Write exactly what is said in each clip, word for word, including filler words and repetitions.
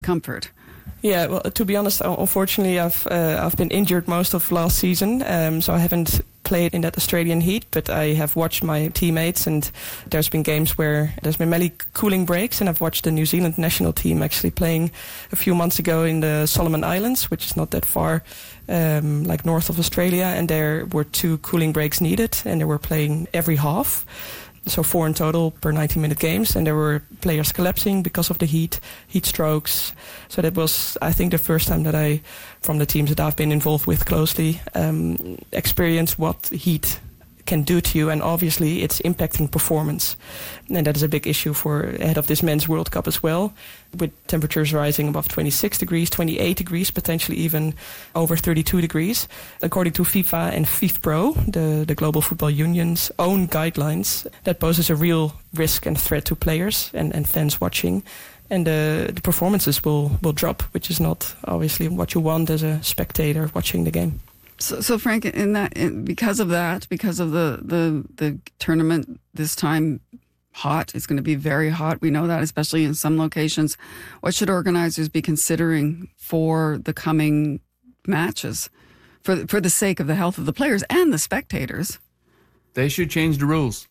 comfort. Yeah, well, to be honest, unfortunately, I've uh, I've been injured most of last season, um, so I haven't played in that Australian heat, but I have watched my teammates, and there's been games where there's been many cooling breaks, and I've watched the New Zealand national team actually playing a few months ago in the Solomon Islands, which is not that far, um, like north of Australia, and there were two cooling breaks needed, and they were playing every half. So four in total per ninety-minute games, and there were players collapsing because of the heat, heat strokes. So that was, I think, the first time that I, from the teams that I've been involved with closely, um, experienced what heat can do to you, and obviously it's impacting performance. And that is a big issue for ahead of this men's World Cup as well, with temperatures rising above twenty-six degrees, twenty-eight degrees, potentially even over thirty-two degrees. According to FIFA and FIFPro, the, the Global Football Union's own guidelines, that poses a real risk and threat to players and, and fans watching. And uh, the performances will, will drop, which is not obviously what you want as a spectator watching the game. So, so Frank, in that, in, because of that, because of the, the, the tournament this time, hot, it's going to be very hot. We know that, especially in some locations. What should organizers be considering for the coming matches, for for the sake of the health of the players and the spectators? They should change the rules.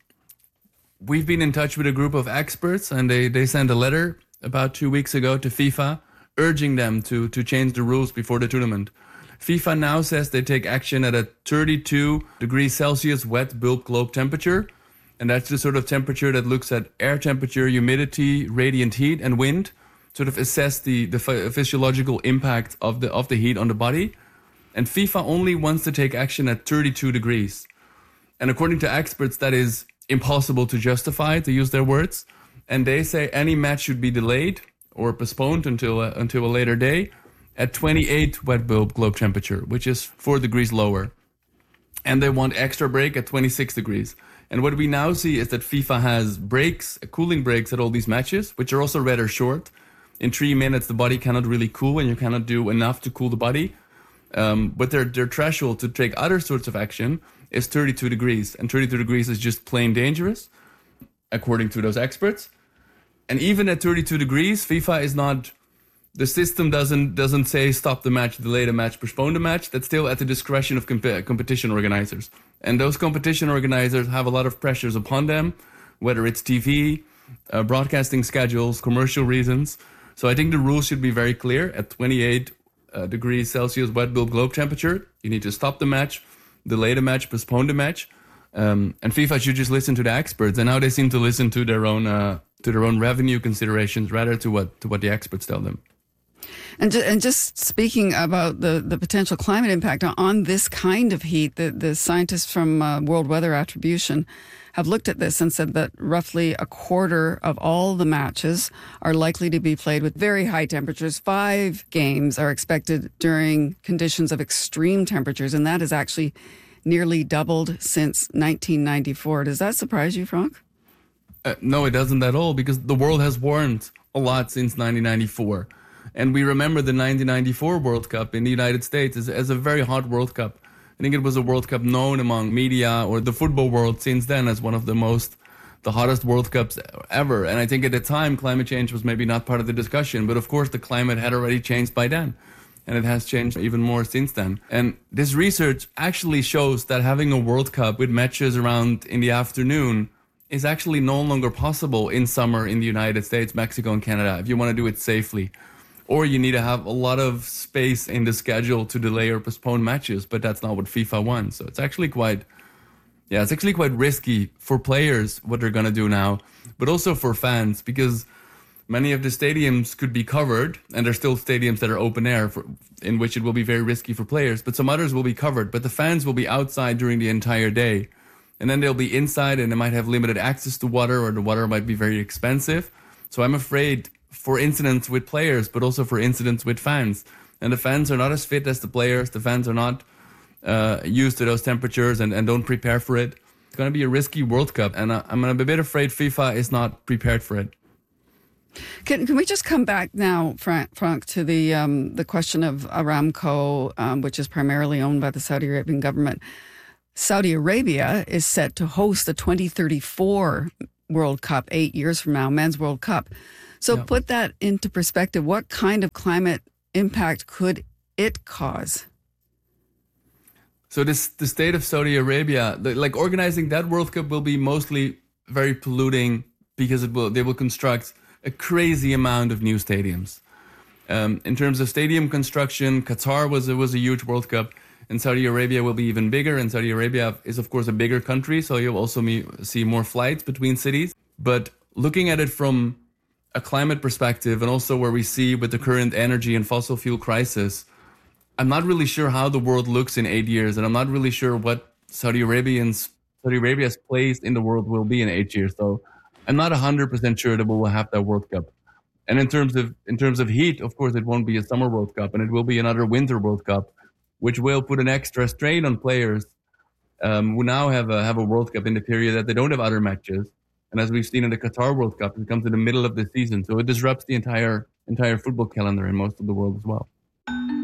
We've been in touch with a group of experts, and they, they sent a letter about two weeks ago to FIFA urging them to, to change the rules before the tournament. FIFA now says they take action at a thirty-two degrees Celsius wet bulb globe temperature. And that's the sort of temperature that looks at air temperature, humidity, radiant heat, and wind. Sort of assess the, the physiological impact of the of the heat on the body. And FIFA only wants to take action at thirty-two degrees. And according to experts, that is impossible to justify, to use their words. And they say any match should be delayed or postponed until uh, until a later day at twenty-eight wet bulb globe temperature, which is four degrees lower. And they want extra break at twenty-six degrees. And what we now see is that FIFA has breaks, cooling breaks at all these matches, which are also rather short. In three minutes, the body cannot really cool, and you cannot do enough to cool the body. Um, but their their threshold to take other sorts of action is thirty-two degrees. And thirty-two degrees is just plain dangerous, according to those experts. And even at thirty-two degrees, FIFA is not... The system doesn't doesn't say stop the match, delay the match, postpone the match. That's still at the discretion of comp- competition organizers. And those competition organizers have a lot of pressures upon them, whether it's T V, uh, broadcasting schedules, commercial reasons. So I think the rules should be very clear. At twenty-eight uh, degrees Celsius wet bulb globe temperature, you need to stop the match, delay the match, postpone the match. Um, and FIFA should just listen to the experts. And now they seem to listen to their own uh, to their own revenue considerations rather to what to what the experts tell them. And, ju- and just speaking about the, the potential climate impact on this kind of heat, the, the scientists from uh, World Weather Attribution have looked at this and said that roughly a quarter of all the matches are likely to be played with very high temperatures. Five games are expected during conditions of extreme temperatures, and that has actually nearly doubled since nineteen ninety-four. Does that surprise you, Frank? Uh, no, it doesn't at all, because the world has warmed a lot since nineteen ninety-four. And we remember the nineteen ninety-four World Cup in the United States as, as a very hot World Cup. I think it was a World Cup known among media or the football world since then as one of the most, the hottest World Cups ever. And I think at the time, climate change was maybe not part of the discussion. But of course, the climate had already changed by then. And it has changed even more since then. And this research actually shows that having a World Cup with matches around in the afternoon is actually no longer possible in summer in the United States, Mexico, and Canada if you want to do it safely. Or you need to have a lot of space in the schedule to delay or postpone matches, but that's not what FIFA wants. So it's actually quite, yeah, it's actually quite risky for players what they're going to do now, but also for fans, because many of the stadiums could be covered, and there's still stadiums that are open air for, in which it will be very risky for players, but some others will be covered, but the fans will be outside during the entire day. And then they'll be inside and they might have limited access to water, or the water might be very expensive. So I'm afraid for incidents with players, but also for incidents with fans. And the fans are not as fit as the players. The fans are not uh, used to those temperatures and, and don't prepare for it. It's going to be a risky World Cup, and I, I'm a bit afraid FIFA is not prepared for it. Can, can we just come back now, Frank, Frank to the um, the question of Aramco, um, which is primarily owned by the Saudi Arabian government. Saudi Arabia is set to host the twenty thirty-four World Cup eight years from now, Men's World Cup. So Yeah. put that into perspective. What kind of climate impact could it cause? So this the state of Saudi Arabia, the, like organizing that World Cup will be mostly very polluting because it will they will construct a crazy amount of new stadiums. Um, in terms of stadium construction, Qatar was a, was a huge World Cup, and Saudi Arabia will be even bigger. And Saudi Arabia is of course a bigger country, so you'll also me, see more flights between cities. But looking at it from a climate perspective, and also where we see with the current energy and fossil fuel crisis, I'm not really sure how the world looks in eight years, and I'm not really sure what Saudi Arabians Saudi Arabia's place in the world will be in eight years. So I'm not one hundred percent sure that we will have that World Cup. And in terms of in terms of heat, of course, it won't be a summer World Cup, and it will be another winter World Cup, which will put an extra strain on players um, who now have a have a World Cup in the period that they don't have other matches. And as we've seen in the Qatar World Cup, it comes in the middle of the season, so it disrupts the entire entire football calendar in most of the world as well.